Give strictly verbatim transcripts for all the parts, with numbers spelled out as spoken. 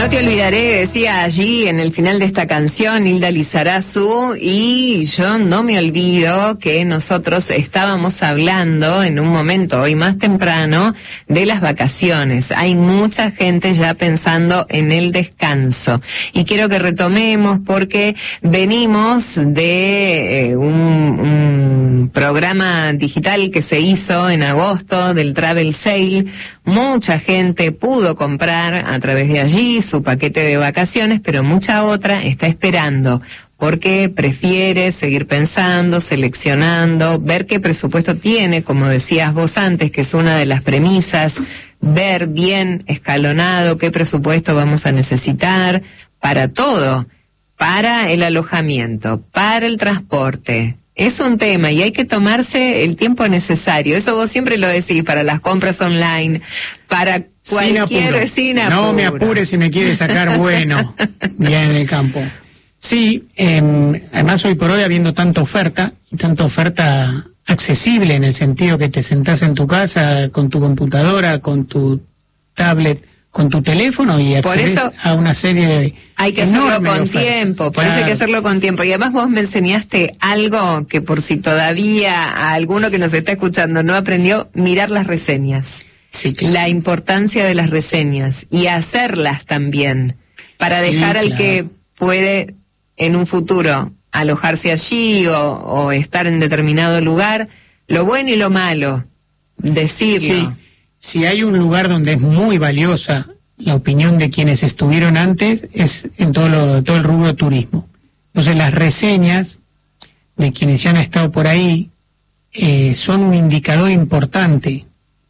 No te olvidaré, decía allí en el final de esta canción Hilda Lizarazu, y yo no me olvido que nosotros estábamos hablando en un momento hoy más temprano de las vacaciones. Hay mucha gente ya pensando en el descanso y quiero que retomemos porque venimos de eh, un, un programa digital que se hizo en agosto del Travel Sale. Mucha gente pudo comprar a través de allí su paquete de vacaciones, pero mucha otra está esperando porque prefiere seguir pensando, seleccionando, ver qué presupuesto tiene, como decías vos antes, que es una de las premisas, ver bien escalonado qué presupuesto vamos a necesitar para todo, para el alojamiento, para el transporte. Es un tema y hay que tomarse el tiempo necesario. Eso vos siempre lo decís para las compras online, para cualquier... Sin apuro. No me apures si me quieres sacar bueno, bien en el campo. Sí, eh, además hoy por hoy habiendo tanta oferta, y tanta oferta accesible en el sentido que te sentás en tu casa con tu computadora, con tu tablet, con tu teléfono y accedes a una serie de... Hay que hacerlo con tiempo, por eso hay que hacerlo con tiempo. Y además vos me enseñaste algo que por si todavía a alguno que nos está escuchando no aprendió, mirar las reseñas. Sí, claro. La importancia de las reseñas y hacerlas también para Sí, dejar al claro. que puede en un futuro alojarse allí o, o estar en determinado lugar, lo bueno y lo malo, decirlo. Sí. Si hay un lugar donde es muy valiosa la opinión de quienes estuvieron antes, es en todo, lo, todo el rubro turismo. Entonces las reseñas de quienes ya han estado por ahí eh, son un indicador importante.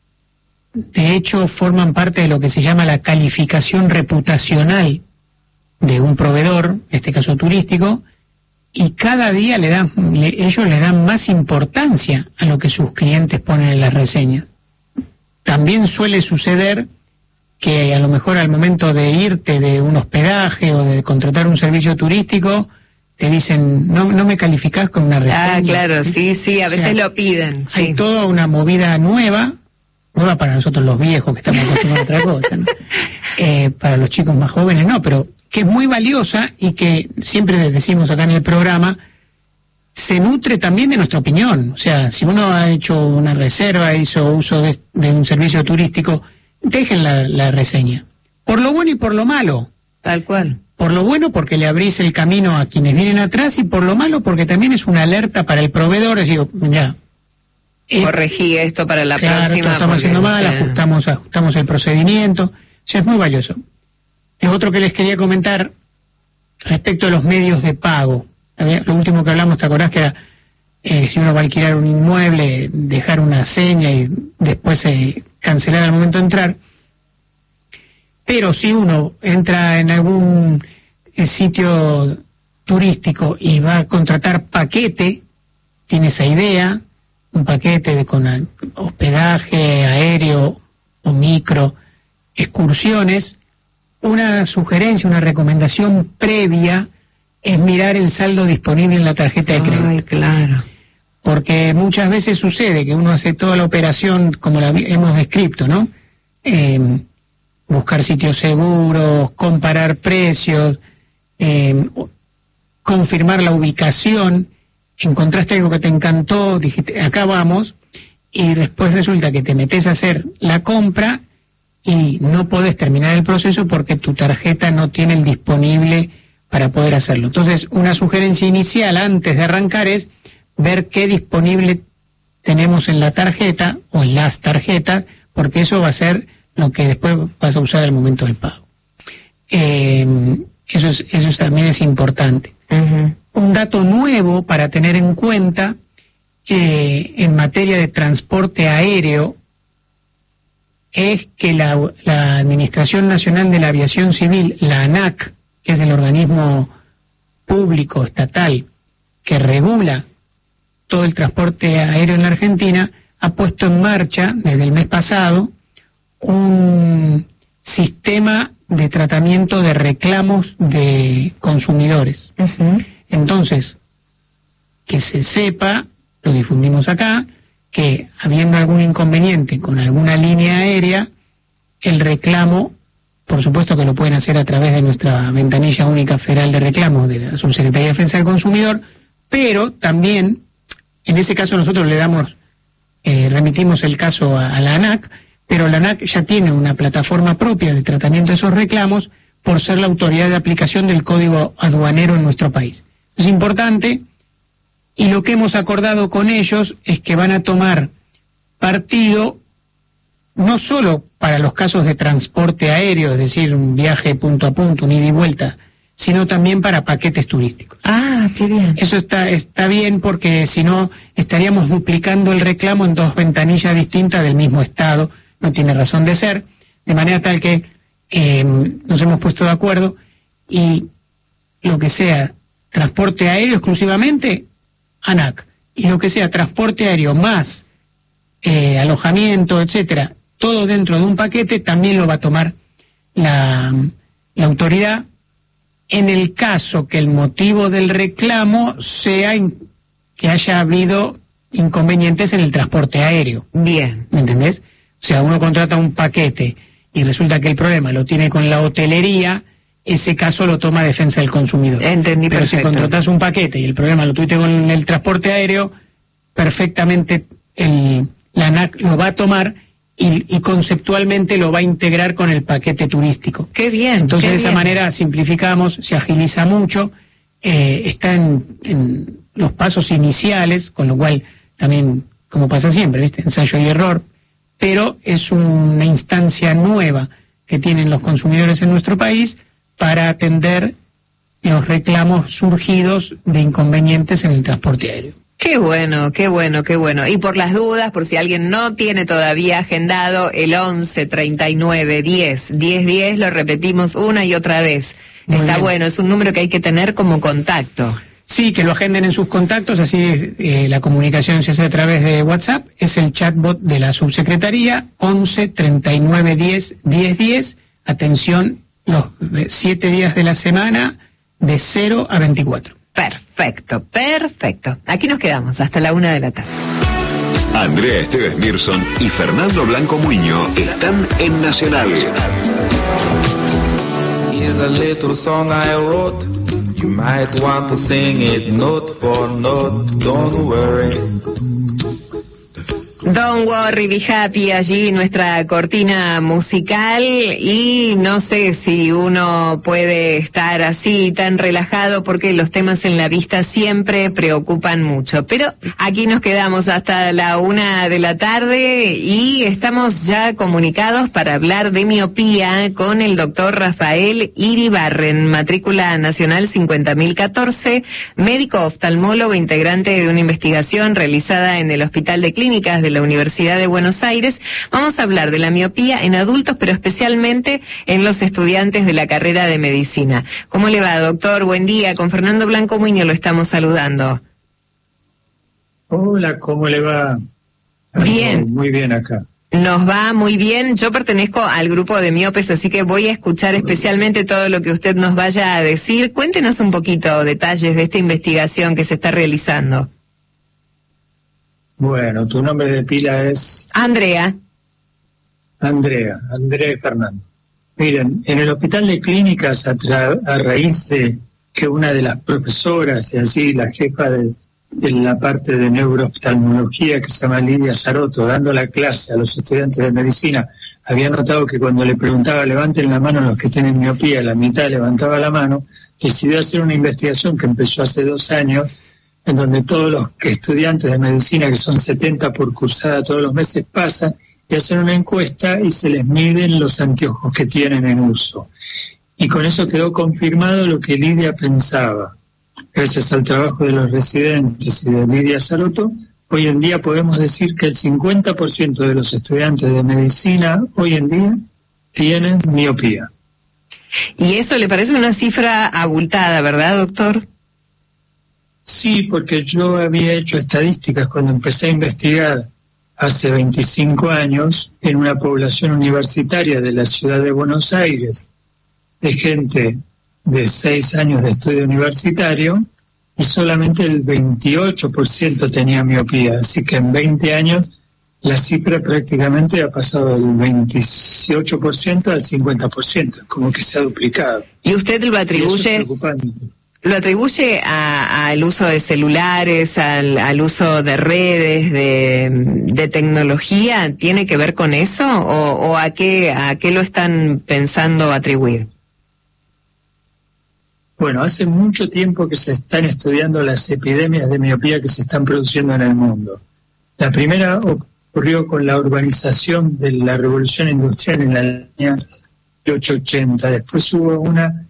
De hecho, forman parte de lo que se llama la calificación reputacional de un proveedor, en este caso turístico, y cada día le dan, le, ellos le dan más importancia a lo que sus clientes ponen en las reseñas. También suele suceder que a lo mejor al momento de irte de un hospedaje o de contratar un servicio turístico, te dicen, no, no me calificás con una reseña. Ah, claro, sí, sí, a veces o sea, lo piden. Hay sí. toda una movida nueva, nueva para nosotros los viejos que estamos acostumbrados a otra cosa, ¿no? eh, para los chicos más jóvenes no, pero que es muy valiosa y que siempre decimos acá en el programa, se nutre también de nuestra opinión. O sea, si uno ha hecho una reserva, hizo uso de, de un servicio turístico, dejen la, la reseña. Por lo bueno y por lo malo. Tal cual. Por lo bueno porque le abrís el camino a quienes vienen atrás y por lo malo porque también es una alerta para el proveedor. Es decir, mira, eh, corregí esto para la claro, próxima. Esto estamos haciendo mal, sea... ajustamos, ajustamos el procedimiento. O sea, es muy valioso. Es otro que les quería comentar respecto a los medios de pago. Lo último que hablamos, ¿te acordás que era eh, si uno va a alquilar un inmueble, dejar una seña y después eh, cancelar al momento de entrar? Pero si uno entra en algún eh, sitio turístico y va a contratar paquete, tiene esa idea, un paquete de con hospedaje, aéreo o micro, excursiones, una sugerencia, una recomendación previa es mirar el saldo disponible en la tarjeta de crédito. Ay, claro. Porque muchas veces sucede que uno hace toda la operación como la hemos descrito, ¿no? Eh, buscar sitios seguros, comparar precios, eh, confirmar la ubicación, encontraste algo que te encantó, dijiste, acá vamos, y después resulta que te metes a hacer la compra y no podés terminar el proceso porque tu tarjeta no tiene el disponible para poder hacerlo. Entonces, una sugerencia inicial antes de arrancar es ver qué disponible tenemos en la tarjeta o en las tarjetas, porque eso va a ser lo que después vas a usar al momento del pago. Eh, eso, es, eso también es importante. Uh-huh. Un dato nuevo para tener en cuenta eh, en materia de transporte aéreo es que la, la Administración Nacional de la Aviación Civil, la ANAC, que es el organismo público estatal que regula todo el transporte aéreo en la Argentina, ha puesto en marcha desde el mes pasado un sistema de tratamiento de reclamos de consumidores. Uh-huh. Entonces, que se sepa, lo difundimos acá, que habiendo algún inconveniente con alguna línea aérea, el reclamo por supuesto que lo pueden hacer a través de nuestra ventanilla única federal de reclamos de la Subsecretaría de Defensa del Consumidor, pero también, en ese caso nosotros le damos, eh, remitimos el caso a, a la ANAC, pero la ANAC ya tiene una plataforma propia de tratamiento de esos reclamos por ser la autoridad de aplicación del Código Aduanero en nuestro país. Es importante, y lo que hemos acordado con ellos es que van a tomar partido no solo para los casos de transporte aéreo, es decir, un viaje punto a punto, un ida y vuelta, sino también para paquetes turísticos. Ah, qué bien. Eso está, está bien porque si no estaríamos duplicando el reclamo en dos ventanillas distintas del mismo estado, no tiene razón de ser, de manera tal que eh, nos hemos puesto de acuerdo y lo que sea transporte aéreo exclusivamente, ANAC, y lo que sea transporte aéreo más eh, alojamiento, etcétera, todo dentro de un paquete, también lo va a tomar la, la autoridad en el caso que el motivo del reclamo sea in, que haya habido inconvenientes en el transporte aéreo. Bien. ¿Me entendés? O sea, uno contrata un paquete y resulta que el problema lo tiene con la hotelería, ese caso lo toma Defensa del Consumidor. Entendí. Pero perfecto. si contratás un paquete y el problema lo tuviste con el transporte aéreo, perfectamente el, la ANAC lo va a tomar y, y conceptualmente lo va a integrar con el paquete turístico. Qué bien. Entonces qué de esa bien. manera simplificamos, se agiliza mucho, eh, está en, en los pasos iniciales, con lo cual también, como pasa siempre, ¿viste? Ensayo y error, pero es una instancia nueva que tienen los consumidores en nuestro país para atender los reclamos surgidos de inconvenientes en el transporte aéreo. Qué bueno, qué bueno, qué bueno. Y por las dudas, por si alguien no tiene todavía agendado, el once, treinta y nueve, diez, diez, diez, lo repetimos una y otra vez. Muy Está bien. bueno, es un número que hay que tener como contacto. Sí, que lo agenden en sus contactos, así eh, la comunicación se hace a través de WhatsApp, es el chatbot de la subsecretaría, once, treinta y nueve, diez, diez, diez, atención, los siete días de la semana, de cero a veinticuatro. Perfecto, perfecto. Aquí nos quedamos hasta la una de la tarde. Andrea Esteves Mirson y Fernando Blanco Muño están en Nacional. Here's a little song I wrote. You might want to sing it note for note. Don't worry. Don't worry, be happy, allí nuestra cortina musical, y no sé si uno puede estar así tan relajado porque los temas en la vista siempre preocupan mucho, pero aquí nos quedamos hasta la una de la tarde y estamos ya comunicados para hablar de miopía con el doctor Rafael Iribarren, matrícula nacional cincuenta mil catorce, médico oftalmólogo integrante de una investigación realizada en el Hospital de Clínicas de la Universidad de Buenos Aires. Vamos a hablar de la miopía en adultos, pero especialmente en los estudiantes de la carrera de medicina. ¿Cómo le va, doctor? Buen día. Con Fernando Blanco Muño lo estamos saludando. Hola, ¿cómo le va? Bien. Muy bien acá. Nos va muy bien. Yo pertenezco al grupo de miopes, así que voy a escuchar especialmente todo lo que usted nos vaya a decir. Cuéntenos un poquito detalles de esta investigación que se está realizando. Bueno, tu nombre de pila es Andrea. Andrea, Andrea Fernando. Miren, en el Hospital de Clínicas, a, tra- a raíz de que una de las profesoras, y así la jefa de, de la parte de neurooftalmología, que se llama Lidia Saroto, dando la clase a los estudiantes de medicina, había notado que cuando le preguntaba levanten la mano los que tienen miopía, la mitad levantaba la mano, decidió hacer una investigación que empezó hace dos años, en donde todos los que estudiantes de medicina, que son setenta por cursada todos los meses, pasan y hacen una encuesta y se les miden los anteojos que tienen en uso. Y con eso quedó confirmado lo que Lidia pensaba. Gracias al trabajo de los residentes y de Lidia Saroto, hoy en día podemos decir que el cincuenta por ciento de los estudiantes de medicina hoy en día tienen miopía. Y eso le parece una cifra abultada, ¿verdad, doctor? Sí, porque yo había hecho estadísticas cuando empecé a investigar hace veinticinco años en una población universitaria de la ciudad de Buenos Aires, de gente de seis años de estudio universitario, y solamente el veintiocho por ciento tenía miopía. Así que en veinte años la cifra prácticamente ha pasado del veintiocho por ciento al cincuenta por ciento, como que se ha duplicado. ¿Y usted lo atribuye, lo atribuye a- al uso de celulares, al, al uso de redes, de, de tecnología? ¿Tiene que ver con eso o, o a qué a qué lo están pensando atribuir? Bueno, hace mucho tiempo que se están estudiando las epidemias de miopía que se están produciendo en el mundo. La primera ocurrió con la urbanización de la revolución industrial en la año mil ochocientos ochenta. Después hubo una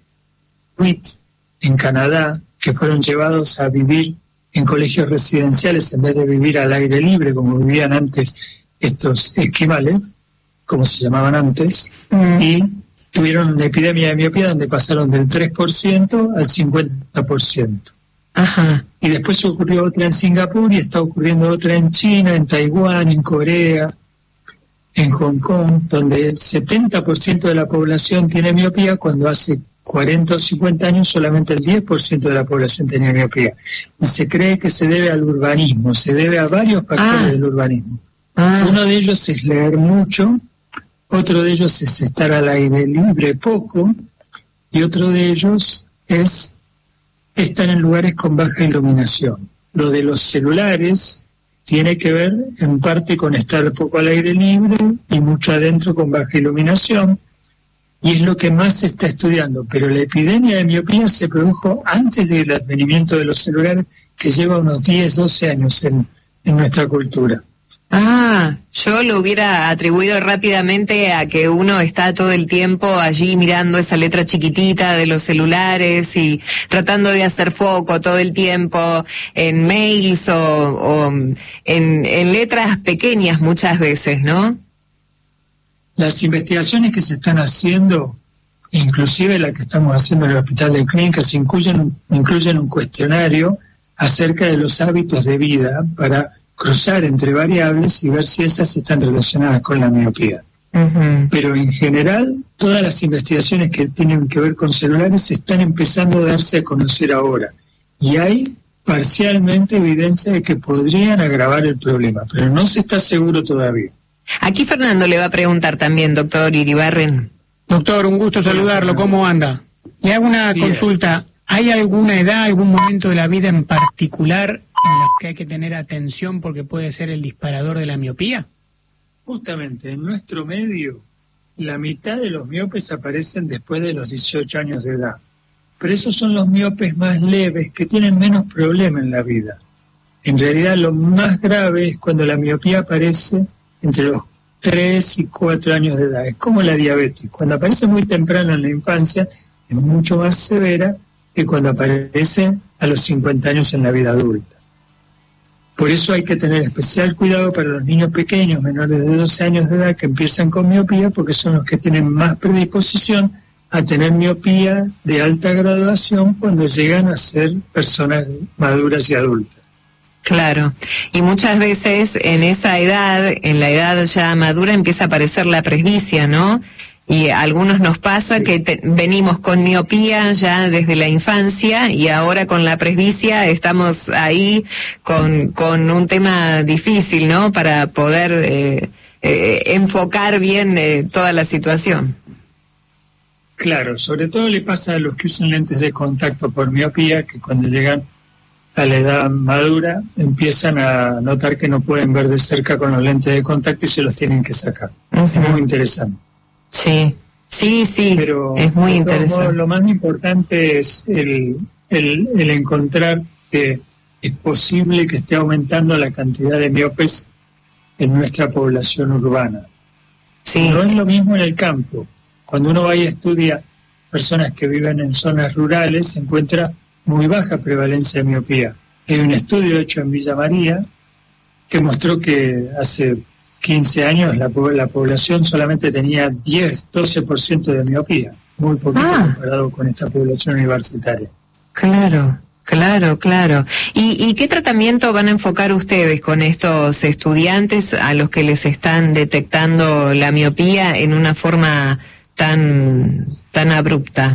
en Canadá que fueron llevados a vivir en colegios residenciales en vez de vivir al aire libre como vivían antes estos esquimales, como se llamaban antes, mm. y tuvieron una epidemia de miopía donde pasaron del tres por ciento al cincuenta por ciento. Ajá. Y después ocurrió otra en Singapur y está ocurriendo otra en China, en Taiwán, en Corea, en Hong Kong, donde el setenta por ciento de la población tiene miopía cuando hace cuarenta o cincuenta años solamente el diez por ciento de la población tenía miopía. Y se cree que se debe al urbanismo, se debe a varios factores ah. del urbanismo. Ah. Uno de ellos es leer mucho, otro de ellos es estar al aire libre poco, y otro de ellos es estar en lugares con baja iluminación. Lo de los celulares tiene que ver en parte con estar poco al aire libre y mucho adentro con baja iluminación, y es lo que más se está estudiando. Pero la epidemia de miopía se produjo antes del advenimiento de los celulares, que lleva unos diez, doce años en, en nuestra cultura. Ah, yo lo hubiera atribuido rápidamente a que uno está todo el tiempo allí mirando esa letra chiquitita de los celulares y tratando de hacer foco todo el tiempo en mails o, o en, en letras pequeñas muchas veces, ¿no? Las investigaciones que se están haciendo, inclusive la que estamos haciendo en el Hospital de Clínicas, incluyen, incluyen un cuestionario acerca de los hábitos de vida para cruzar entre variables y ver si esas están relacionadas con la miopía. Uh-huh. Pero en general, todas las investigaciones que tienen que ver con celulares están empezando a darse a conocer ahora. Y hay parcialmente evidencia de que podrían agravar el problema, pero no se está seguro todavía. Aquí Fernando le va a preguntar también, doctor Iribarren. Doctor, un gusto saludarlo. ¿Cómo anda? Le hago una Bien. consulta. ¿Hay alguna edad, algún momento de la vida en particular en los que hay que tener atención porque puede ser el disparador de la miopía? Justamente, en nuestro medio, la mitad de los miopes aparecen después de los dieciocho años de edad. Pero esos son los miopes más leves, que tienen menos problema en la vida. En realidad, lo más grave es cuando la miopía aparece entre los tres y cuatro años de edad. Es como la diabetes. Cuando aparece muy temprano en la infancia, es mucho más severa que cuando aparece a los cincuenta años en la vida adulta. Por eso hay que tener especial cuidado para los niños pequeños, menores de doce años de edad, que empiezan con miopía, porque son los que tienen más predisposición a tener miopía de alta graduación cuando llegan a ser personas maduras y adultas. Claro, y muchas veces en esa edad, en la edad ya madura, empieza a aparecer la presbicia, ¿no? Y a algunos nos pasa sí. que te, venimos con miopía ya desde la infancia y ahora con la presbicia estamos ahí con, con un tema difícil, ¿no? Para poder eh, eh, enfocar bien eh, toda la situación. Claro, sobre todo le pasa a los que usan lentes de contacto por miopía, que cuando llegan a la edad madura empiezan a notar que no pueden ver de cerca con los lentes de contacto y se los tienen que sacar. Uh-huh. Es muy interesante. Sí, sí, sí, pero es muy interesante. Modos, lo más importante es el, el, el encontrar que es posible que esté aumentando la cantidad de miopes en nuestra población urbana. Sí. No es lo mismo en el campo. Cuando uno va y estudia personas que viven en zonas rurales, se encuentra muy baja prevalencia de miopía. Hay un estudio hecho en Villa María que mostró que hace quince años la, la población solamente tenía diez, doce por ciento de miopía, muy poquito ah. comparado con esta población universitaria. Claro, claro, claro. ¿Y, ¿Y qué tratamiento van a enfocar ustedes con estos estudiantes a los que les están detectando la miopía en una forma tan, tan abrupta?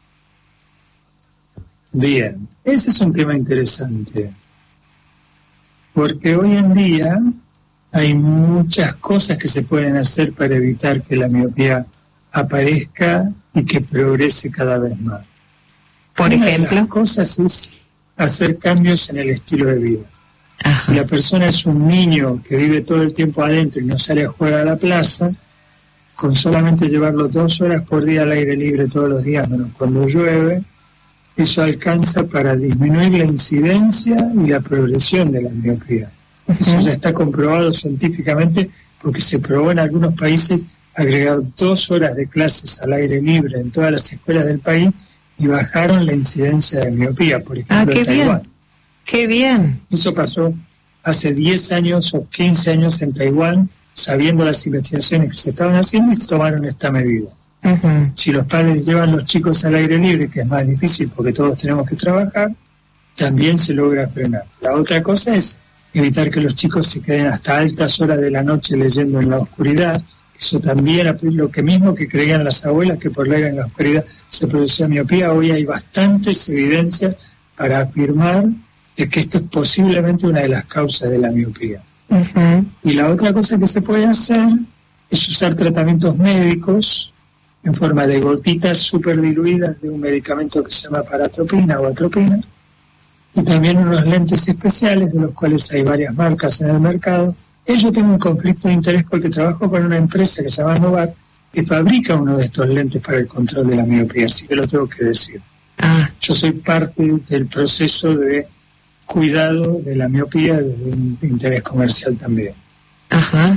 Bien, ese es un tema interesante, porque hoy en día hay muchas cosas que se pueden hacer para evitar que la miopía aparezca y que progrese cada vez más. Por Una ejemplo, de las cosas es hacer cambios en el estilo de vida. Ajá. Si la persona es un niño que vive todo el tiempo adentro y no sale a jugar a la plaza, con solamente llevarlo dos horas por día al aire libre todos los días, menos cuando llueve, eso alcanza para disminuir la incidencia y la progresión de la miopía. Eso ya está comprobado científicamente, porque se probó en algunos países agregar dos horas de clases al aire libre en todas las escuelas del país y bajaron la incidencia de miopía, por ejemplo, Ah, qué en Taiwán. bien, qué bien. Eso pasó hace diez años o quince años en Taiwán, sabiendo las investigaciones que se estaban haciendo, y se tomaron esta medida. Uh-huh. Si los padres llevan los chicos al aire libre, que es más difícil porque todos tenemos que trabajar, también se logra frenar. La otra cosa es evitar que los chicos se queden hasta altas horas de la noche leyendo en la oscuridad. Eso también, lo que mismo que creían las abuelas, que por leer en la oscuridad se producía miopía. Hoy hay bastantes evidencias para afirmar de que esto es posiblemente una de las causas de la miopía. Uh-huh. Y la otra cosa que se puede hacer es usar tratamientos médicos en forma de gotitas súper diluidas de un medicamento que se llama paratropina o atropina, y también unos lentes especiales, de los cuales hay varias marcas en el mercado. Yo tengo un conflicto de interés porque trabajo con una empresa que se llama Novar, que fabrica uno de estos lentes para el control de la miopía, así que lo tengo que decir. Ah. Yo soy parte del proceso de cuidado de la miopía desde un interés comercial también. Ajá.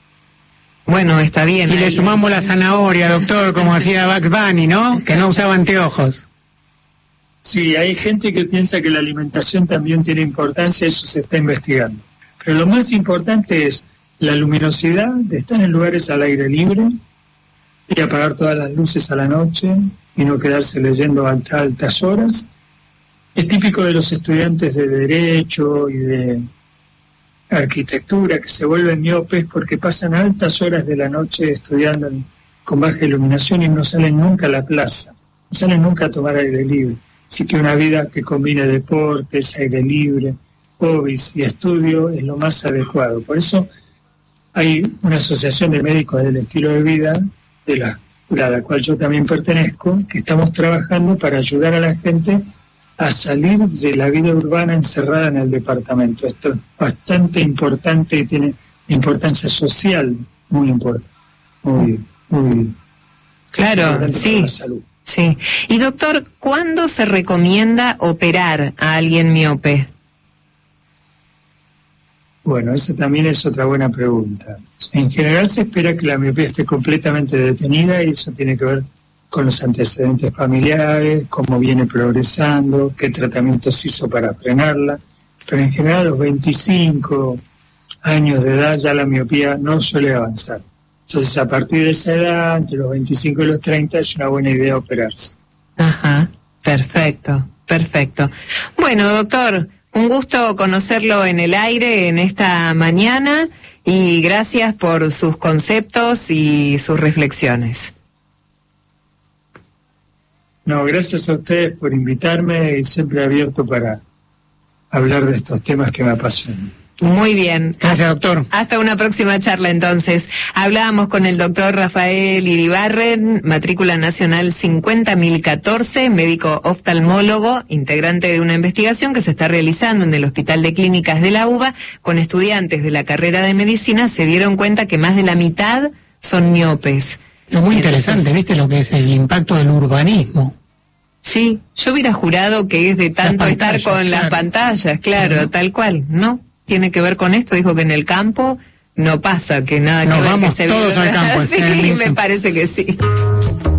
Bueno, está bien. Y le sumamos la zanahoria, doctor, como hacía Bugs Bunny, ¿no? Que no usaba anteojos. Sí, hay gente que piensa que la alimentación también tiene importancia, eso se está investigando. Pero lo más importante es la luminosidad, de estar en lugares al aire libre y apagar todas las luces a la noche y no quedarse leyendo a altas horas. Es típico de los estudiantes de Derecho y de Arquitectura que se vuelven miopes porque pasan altas horas de la noche estudiando en, con baja iluminación, y no salen nunca a la plaza, no salen nunca a tomar aire libre. Así que una vida que combine deportes, aire libre, hobbies y estudio es lo más adecuado. Por eso hay una asociación de médicos del estilo de vida, de la, a la cual yo también pertenezco, que estamos trabajando para ayudar a la gente a salir de la vida urbana encerrada en el departamento. Esto es bastante importante y tiene importancia social muy importante, muy, muy claro, importante sí. para la salud. Sí. Y doctor, ¿cuándo se recomienda operar a alguien miope? Bueno, esa también es otra buena pregunta. En general se espera que la miopía esté completamente detenida, y eso tiene que ver con los antecedentes familiares, cómo viene progresando, qué tratamientos hizo para frenarla. Pero en general a los veinticinco años de edad ya la miopía no suele avanzar. Entonces, a partir de esa edad, entre los veinticinco y los treinta, es una buena idea operarse. Ajá, perfecto, perfecto. Bueno, doctor, un gusto conocerlo en el aire en esta mañana, y gracias por sus conceptos y sus reflexiones. No, gracias a ustedes por invitarme, y siempre abierto para hablar de estos temas que me apasionan. Muy bien. Gracias, doctor. Hasta una próxima charla, entonces. Hablábamos con el doctor Rafael Iribarren, matrícula nacional cincuenta mil catorce, médico oftalmólogo, integrante de una investigación que se está realizando en el Hospital de Clínicas de la UBA con estudiantes de la carrera de medicina. Se dieron cuenta que más de la mitad son miopes. Lo muy Entonces, interesante, ¿viste? Lo que es el impacto del urbanismo. Sí, yo hubiera jurado que es de tanto pantallas, estar con claro. las pantallas, claro, Claro. tal cual, ¿no? Tiene que ver con esto, dijo que en el campo no pasa, que nada Nos que ver vamos que se todos vive- al campo, Sí, en el me Nixon. parece que sí.